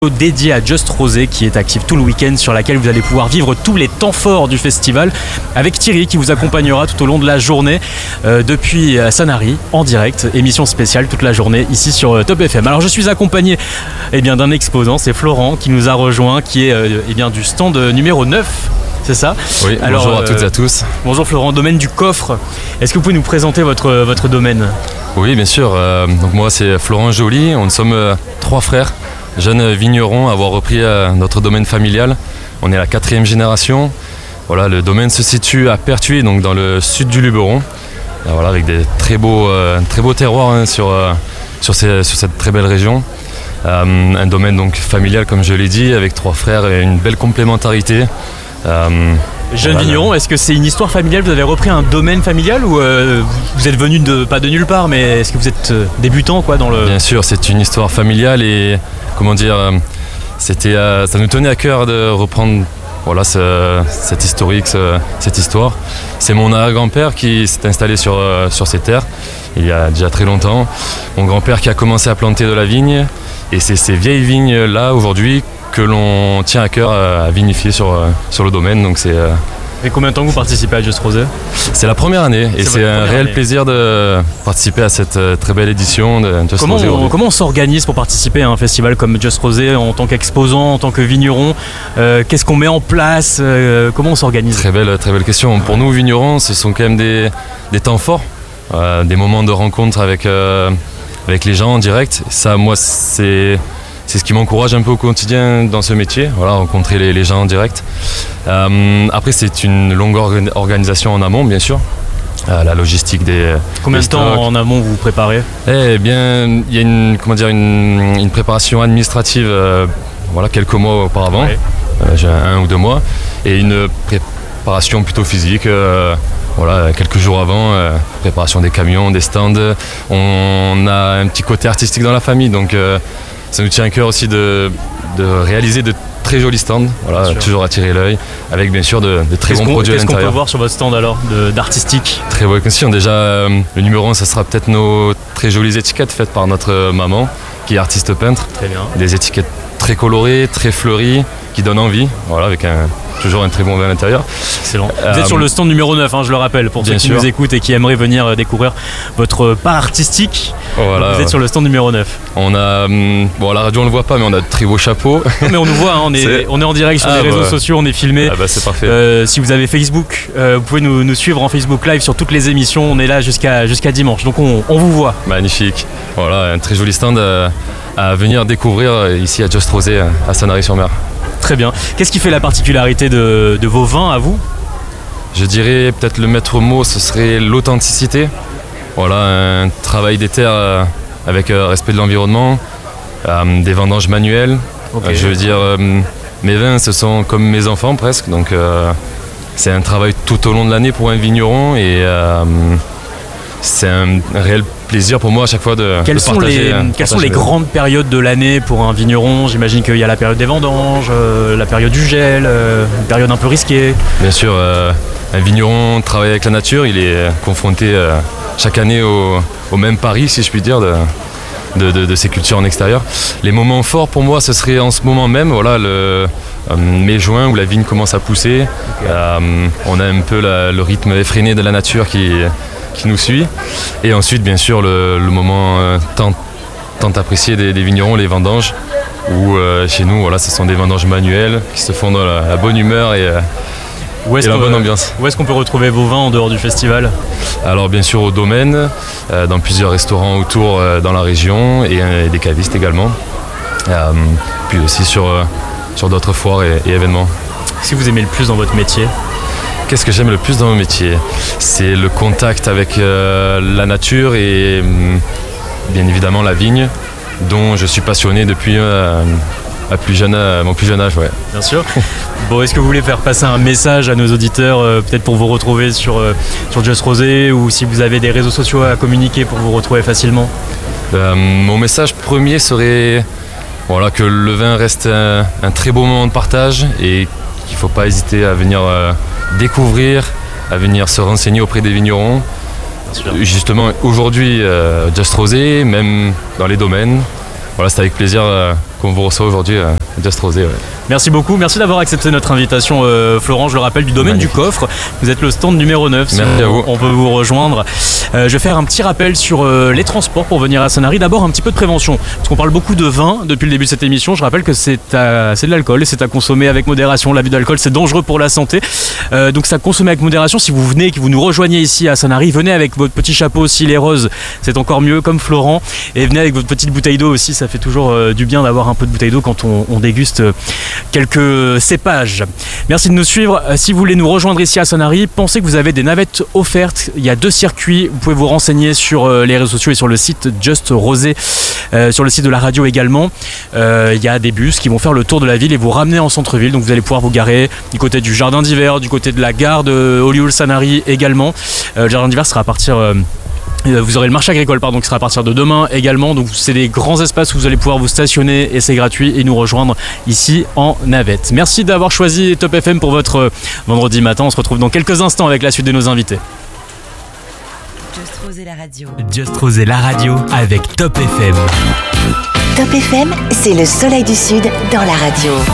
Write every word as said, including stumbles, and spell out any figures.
dédié à Just Rosé qui est actif tout le week-end, sur laquelle vous allez pouvoir vivre tous les temps forts du festival avec Thierry qui vous accompagnera tout au long de la journée euh, depuis Sanary en direct, émission spéciale toute la journée ici sur euh, Top F M. Alors je suis accompagné eh bien, d'un exposant, c'est Florent qui nous a rejoint, qui est euh, eh bien, du stand numéro neuf. C'est ça? Oui, alors, bonjour à euh, toutes et à tous. Bonjour Florent, domaine du coffre. Est-ce que vous pouvez nous présenter votre, votre domaine? Oui, bien sûr. Euh, donc moi, c'est Florent Joly. On sommes euh, trois frères, jeunes vignerons, à avoir repris euh, notre domaine familial. On est la quatrième génération. Voilà, le domaine se situe à Pertuis, donc dans le sud du Luberon. Là, voilà, avec des très beaux, euh, très beaux terroirs hein, sur, euh, sur, ces, sur cette très belle région. Euh, un domaine donc familial, comme je l'ai dit, avec trois frères et une belle complémentarité. Euh, Jeune voilà. vigneron, est-ce que c'est une histoire familiale? Vous avez repris un domaine familial ou euh, vous êtes venu de, pas de nulle part, mais est-ce que vous êtes euh, débutant quoi, dans le... Bien sûr, c'est une histoire familiale et comment dire, euh, c'était, euh, ça nous tenait à cœur de reprendre voilà, ce, cette historique, ce, cette histoire. C'est mon arrière-grand-père qui s'est installé sur, euh, sur ces terres il y a déjà très longtemps. Mon grand-père qui a commencé à planter de la vigne et c'est ces vieilles vignes-là aujourd'hui que l'on tient à cœur à vinifier sur, sur le domaine. Donc c'est, et combien de temps que vous participez à Just Rosé? C'est la première année et c'est, c'est un réel année. plaisir de participer à cette très belle édition de Just comment Rosé. On, comment on s'organise pour participer à un festival comme Just Rosé en tant qu'exposant, en tant que vigneron? euh, Qu'est-ce qu'on met en place? euh, Comment on s'organise? Très belle, très belle question. Pour nous vignerons, ce sont quand même des, des temps forts, euh, des moments de rencontre avec, euh, avec les gens en direct. Ça, moi, c'est... C'est ce qui m'encourage un peu au quotidien dans ce métier, voilà, rencontrer les, les gens en direct. Euh, après, c'est une longue orga- organisation en amont, bien sûr. Euh, la logistique des. Combien des de temps stocks. en amont vous vous préparez? Eh bien, il y a une, comment dire, une, une préparation administrative, euh, voilà, quelques mois auparavant, ouais. euh, j'ai un ou deux mois, et une préparation plutôt physique. Euh, Voilà, quelques jours avant, euh, préparation des camions, des stands. On a un petit côté artistique dans la famille, donc euh, ça nous tient à cœur aussi de, de réaliser de très jolis stands, voilà, toujours attirer l'œil, avec bien sûr de, de très qu'est-ce bons produits à l'intérieur. Qu'est-ce qu'on peut voir sur votre stand alors, de, d'artistique? Très bonne question. Déjà, euh, le numéro un, ça sera peut-être nos très jolies étiquettes faites par notre maman, qui est artiste peintre. Très bien. Des étiquettes très colorées, très fleuries, qui donnent envie, voilà, avec un, toujours un très bon vin à l'intérieur. Excellent. Vous êtes euh, sur le stand numéro neuf, hein, je le rappelle, pour ceux qui sûr. nous écoutent et qui aimeraient venir découvrir votre part artistique. Voilà, vous êtes ouais. sur le stand numéro neuf. On a, bon, à la radio on ne le voit pas, mais on a de très beaux chapeaux. Non, mais on nous voit, hein, on, est, c'est... on est en direct sur ah, les réseaux bah. sociaux, on est filmé. Ah bah, c'est parfait. Euh, si vous avez Facebook, euh, vous pouvez nous, nous suivre en Facebook Live sur toutes les émissions. On est là jusqu'à, jusqu'à dimanche, donc on, on vous voit. Magnifique. Voilà, un très joli stand à, à venir découvrir ici à Just Rosé, à Sanary-sur-Mer. Très bien. Qu'est-ce qui fait la particularité de, de vos vins à vous? Je dirais peut-être le maître mot, ce serait l'authenticité. Voilà, un travail des terres avec respect de l'environnement, euh, des vendanges manuelles. Okay. Euh, je veux dire, euh, mes vins, ce sont comme mes enfants presque. Donc, euh, c'est un travail tout au long de l'année pour un vigneron et euh, c'est un réel plaisir pour moi à chaque fois de, quelles de sont partager. Les, partager quelles sont les grandes périodes de l'année pour un vigneron? J'imagine qu'il y a la période des vendanges, euh, la période du gel, euh, une période un peu risquée. Bien sûr, euh, un vigneron travaille avec la nature, il est confronté euh, chaque année au, au même pari, si je puis dire, de, de, de, de ses cultures en extérieur. Les moments forts pour moi, ce serait en ce moment même, voilà, le euh, mai-juin où la vigne commence à pousser. Okay. Euh, on a un peu la, le rythme effréné de la nature qui qui nous suit, et ensuite bien sûr le, le moment euh, tant, tant apprécié des, des vignerons, les vendanges, où euh, chez nous voilà, ce sont des vendanges manuelles qui se font dans la, la bonne humeur et, euh, où est-ce et la bonne ambiance. Où est-ce qu'on peut retrouver vos vins en dehors du festival? Alors bien sûr au domaine, euh, dans plusieurs restaurants autour euh, dans la région, et, euh, et des cavistes également, euh, puis aussi sur, euh, sur d'autres foires et, et événements. Qu'est-ce que vous aimez le plus dans votre métier? Qu'est-ce que j'aime le plus dans mon métier? C'est le contact avec euh, la nature et euh, bien évidemment la vigne, dont je suis passionné depuis euh, à plus jeune, à mon plus jeune âge. Ouais. Bien sûr. Bon, est-ce que vous voulez faire passer un message à nos auditeurs, euh, peut-être pour vous retrouver sur, euh, sur Just Rosé, ou si vous avez des réseaux sociaux à communiquer pour vous retrouver facilement? euh, Mon message premier serait voilà, que le vin reste un, un très beau moment de partage et qu'il ne faut pas hésiter à venir euh, découvrir, à venir se renseigner auprès des vignerons. Justement, aujourd'hui, euh, Just Rosé, même dans les domaines, voilà, c'est avec plaisir euh, qu'on vous reçoit aujourd'hui à Just Rosé. Ouais. Merci beaucoup, merci d'avoir accepté notre invitation euh, Florent, je le rappelle, du domaine Magnifique. Du coffre. Vous êtes le stand numéro neuf, si merci on, à vous. on peut vous rejoindre. Euh, je vais faire un petit rappel sur euh, les transports pour venir à Sanary. D'abord un petit peu de prévention, parce qu'on parle beaucoup de vin depuis le début de cette émission. Je rappelle que c'est, à, c'est de l'alcool et c'est à consommer avec modération. L'abus d'alcool c'est dangereux pour la santé, euh, donc ça consommer avec modération. Si vous venez, que vous nous rejoignez ici à Sanary, venez avec votre petit chapeau, s'il est rose c'est encore mieux comme Florent, et venez avec votre petite bouteille d'eau aussi, ça fait toujours euh, du bien d'avoir un peu de bouteille d'eau quand on, on déguste euh, quelques cépages. Merci de nous suivre. Si vous voulez nous rejoindre ici à Sanary, pensez que vous avez des navettes offertes. Il y a deux circuits. Vous pouvez vous renseigner sur les réseaux sociaux et sur le site Just Rosé, euh, sur le site de la radio également. Euh, il y a des bus qui vont faire le tour de la ville et vous ramener en centre-ville. Donc vous allez pouvoir vous garer du côté du jardin d'hiver, du côté de la gare de Ollioules-Sanary également. Euh, le jardin d'hiver sera à partir... Euh, Vous aurez le marché agricole pardon, qui sera à partir de demain également, donc c'est des grands espaces où vous allez pouvoir vous stationner et c'est gratuit et nous rejoindre ici en navette. Merci d'avoir choisi Top F M pour votre vendredi matin, on se retrouve dans quelques instants avec la suite de nos invités. Just Rosé la radio. Just Rosé la radio avec Top F M. Top F M, c'est le soleil du Sud dans la radio.